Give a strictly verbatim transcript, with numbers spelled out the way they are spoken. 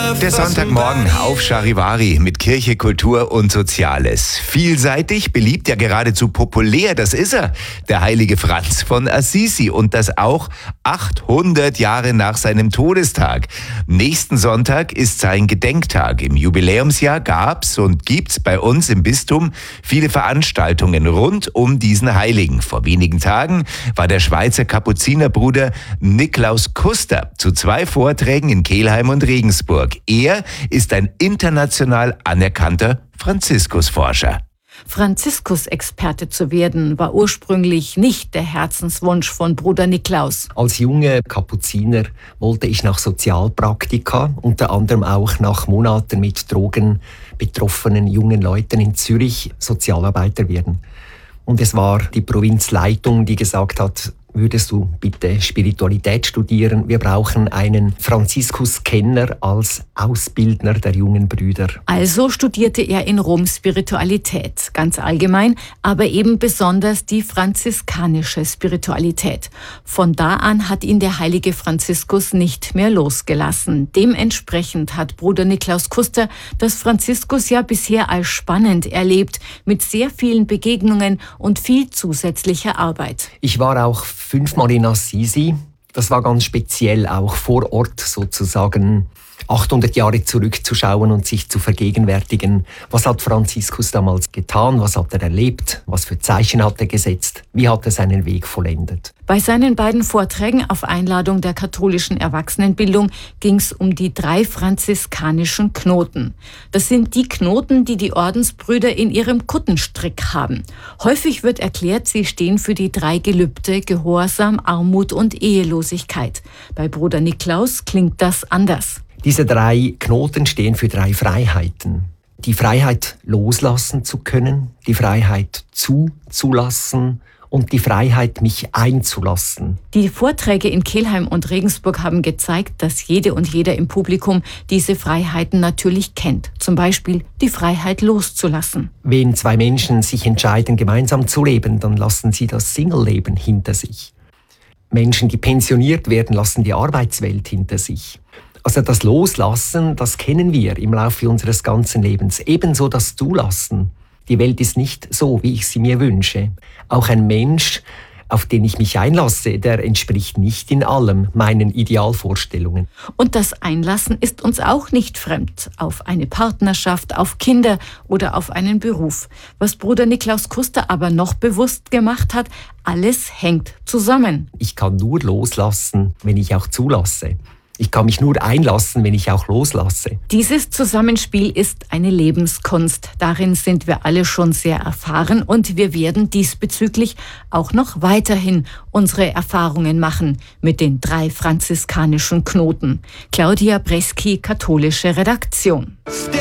Der Sonntagmorgen auf Charivari mit Kirche, Kultur und Soziales. Vielseitig, beliebt, ja geradezu populär, das ist er, der heilige Franz von Assisi. Und das auch achthundert Jahre nach seinem Todestag. Nächsten Sonntag ist sein Gedenktag. Im Jubiläumsjahr gab's und gibt's bei uns im Bistum viele Veranstaltungen rund um diesen Heiligen. Vor wenigen Tagen war der Schweizer Kapuzinerbruder Niklaus Kuster zu zwei Vorträgen in Kelheim und Regensburg. Er ist ein international anerkannter Franziskusforscher. Franziskus-Experte zu werden, war ursprünglich nicht der Herzenswunsch von Bruder Niklaus. Als junger Kapuziner wollte ich nach Sozialpraktika, unter anderem auch nach Monaten mit Drogen betroffenen jungen Leuten in Zürich Sozialarbeiter werden. Und es war die Provinzleitung, die gesagt hat, würdest du bitte Spiritualität studieren? Wir brauchen einen Franziskus-Kenner als Ausbildner der jungen Brüder. Also studierte er in Rom Spiritualität, ganz allgemein, aber eben besonders die franziskanische Spiritualität. Von da an hat ihn der heilige Franziskus nicht mehr losgelassen. Dementsprechend hat Bruder Niklaus Kuster das Franziskusjahr bisher als spannend erlebt, mit sehr vielen Begegnungen und viel zusätzlicher Arbeit. Ich war auch fünfmal in Assisi. Das war ganz speziell, auch vor Ort sozusagen achthundert Jahre zurückzuschauen und sich zu vergegenwärtigen. Was hat Franziskus damals getan? Was hat er erlebt? Was für Zeichen hat er gesetzt? Wie hat er seinen Weg vollendet? Bei seinen beiden Vorträgen auf Einladung der katholischen Erwachsenenbildung ging es um die drei franziskanischen Knoten. Das sind die Knoten, die die Ordensbrüder in ihrem Kuttenstrick haben. Häufig wird erklärt, sie stehen für die drei Gelübde Gehorsam, Armut und Ehelosigkeit. Bei Bruder Niklaus klingt das anders. Diese drei Knoten stehen für drei Freiheiten. Die Freiheit, loslassen zu können, die Freiheit, zuzulassen und die Freiheit, mich einzulassen. Die Vorträge in Kelheim und Regensburg haben gezeigt, dass jede und jeder im Publikum diese Freiheiten natürlich kennt. Zum Beispiel die Freiheit, loszulassen. Wenn zwei Menschen sich entscheiden, gemeinsam zu leben, dann lassen sie das Single-Leben hinter sich. Menschen, die pensioniert werden, lassen die Arbeitswelt hinter sich. Also das Loslassen, das kennen wir im Laufe unseres ganzen Lebens. Ebenso das Zulassen. Die Welt ist nicht so, wie ich sie mir wünsche. Auch ein Mensch, auf den ich mich einlasse, der entspricht nicht in allem meinen Idealvorstellungen. Und das Einlassen ist uns auch nicht fremd. Auf eine Partnerschaft, auf Kinder oder auf einen Beruf. Was Bruder Niklaus Kuster aber noch bewusst gemacht hat, alles hängt zusammen. Ich kann nur loslassen, wenn ich auch zulasse. Ich kann mich nur einlassen, wenn ich auch loslasse. Dieses Zusammenspiel ist eine Lebenskunst. Darin sind wir alle schon sehr erfahren und wir werden diesbezüglich auch noch weiterhin unsere Erfahrungen machen mit den drei franziskanischen Knoten. Claudia Breski, katholische Redaktion.